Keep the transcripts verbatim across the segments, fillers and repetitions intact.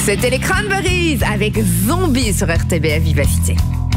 C'était les Cranberries avec Zombie sur R T B F Vivacité.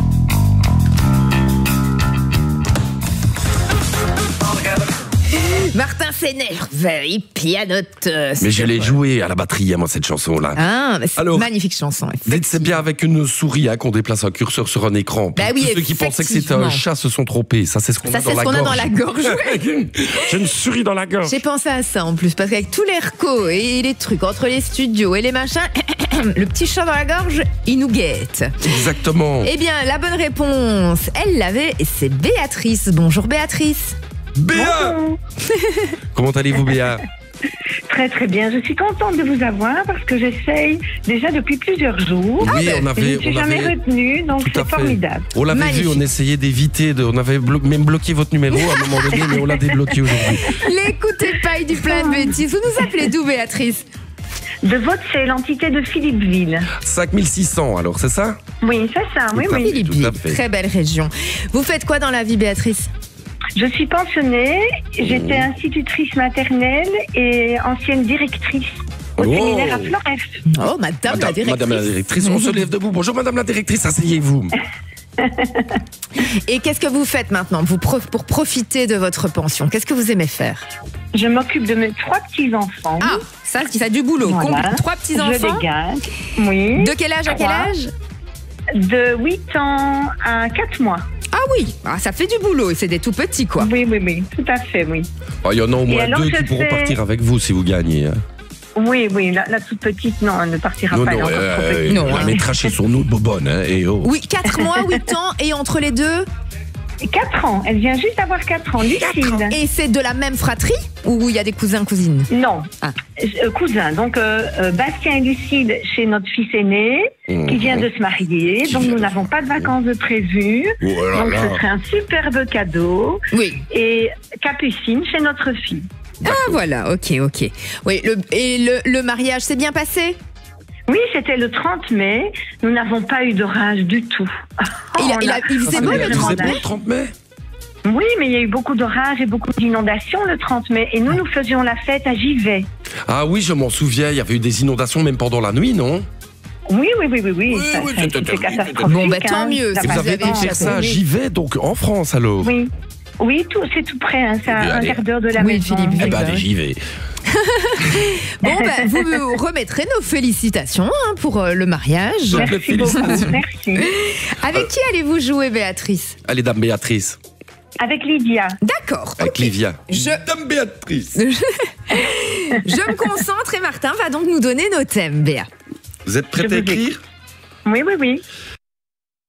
Martin s'énerve, il pianote. Mais je l'ai joué à la batterie, moi, cette chanson-là. Ah, c'est Alors, une magnifique chanson. C'est bien avec une souris hein, qu'on déplace un curseur sur un écran. Bah oui, tous ceux qui pensaient que c'était un chat se sont trompés. Ça, c'est ce qu'on ça, a, dans, ce la qu'on a dans la gorge. J'ai une souris dans la gorge. J'ai pensé à ça en plus, parce qu'avec tous les recos et les trucs entre les studios et les machins, le petit chat dans la gorge, il nous guette. Exactement. Eh bien, la bonne réponse, elle l'avait, et c'est Béatrice. Bonjour Béatrice. Béa. Comment allez-vous, Béa? Très très bien, je suis contente de vous avoir parce que j'essaye déjà depuis plusieurs jours. Oui, on avait, je ne suis on jamais avait... retenue, donc c'est formidable. On l'avait vu, on essayait d'éviter, de... on avait blo... même bloqué votre numéro à un moment donné, mais on l'a débloqué aujourd'hui. L'écoutez paille du plein de bêtises. Vous nous appelez d'où, Béatrice? De votre, c'est l'entité de Philippeville. cinq mille six cents, alors, c'est ça? Oui, c'est ça, oui, tout oui. Philippeville, très belle région. Vous faites quoi dans la vie, Béatrice? Je suis pensionnée, j'étais institutrice maternelle et ancienne directrice au Oh. séminaire à Florès. Oh, madame, Madame, la directrice. Madame la directrice, on se lève debout. Bonjour, Madame la directrice, asseyez-vous. Et qu'est-ce que vous faites maintenant vous pro- pour profiter de votre pension? Qu'est-ce que vous aimez faire? Je m'occupe de mes trois petits-enfants. Ah, ça, ça a du boulot. Voilà. Com- Trois Je petits-enfants. les garde. Oui. De quel âge à quel Trois. âge? De huit ans à quatre mois. Ah oui, ah, ça fait du boulot et c'est des tout petits, quoi. Oui, oui, oui, tout à fait, oui. Oh, il y en a au Et moins alors, deux je qui pourront fais- partir avec vous si vous gagnez. hein. Oui, oui, la, la toute petite, non, elle ne partira Non, pas. elle est non, encore trop euh, petite. Non, on la hein. mettra chez son autre bobonne. Hein, et oh. Oui, quatre mois, huit ans et entre les deux. quatre ans, elle vient juste d'avoir quatre ans, Lucide. Et c'est de la même fratrie ou il y a des cousins, cousines? Non, Ah. Euh, cousin. Donc, euh, euh, Bastien et Lucide chez notre fils aîné, Mmh. qui vient de se marier. Qui Donc, vient nous de- n'avons pas de vacances de prévues. Oh là Donc, là. ce serait un superbe cadeau. Oui. Et Capucine chez notre fille. Ah voilà, ok, ok. Oui, le, et le, le mariage s'est bien passé? Oui, c'était le trente mai. Nous n'avons pas eu d'orage du tout. Il a- On il a- il faisait beau, le vraiment trente mai? d'âge. le trente mai. Oui, mais il y a eu beaucoup d'orages et beaucoup d'inondations le trente mai. Et nous, nous faisions la fête à Givet. Ah oui, je m'en souviens, il y avait eu des inondations même pendant la nuit, non? Oui, oui, oui, oui, oui. Oui, ça, oui, ça a c'était été terrible. catastrophique. Bon, ben, tant hein. mieux, Ça c'est Et vous va avez été vraiment, faire ça à oui. Givet, donc en France alors? Oui, oui, tout, c'est tout près. Hein. C'est Eh bien, à un allez. quart d'heure de la Oui, maison. Philippe, Eh ben bah allez, oui. j'y vais. Bon, ben, vous me remettrez nos félicitations hein, pour euh, le mariage. Merci beaucoup, merci. Avec qui allez-vous jouer, Béatrice? Allez, Dame Béatrice. Avec Lydia. D'accord. Avec ok. Livia. Je- Dame Béatrice. Je me concentre et Martin va donc nous donner nos thèmes, Béa. Vous êtes prête Je à vous écoute. écrire? Oui, oui, oui.